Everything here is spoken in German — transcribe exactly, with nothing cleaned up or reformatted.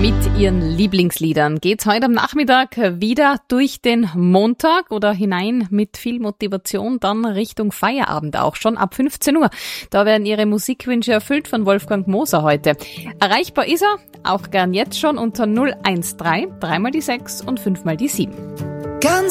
Mit ihren Lieblingsliedern geht's heute am Nachmittag wieder durch den Montag oder hinein mit viel Motivation, dann Richtung Feierabend auch schon ab fünfzehn Uhr. Da werden ihre Musikwünsche erfüllt von Wolfgang Moser heute. Erreichbar ist er, auch gern jetzt schon unter null eins drei, drei mal die sechs und fünf mal die sieben. Ganz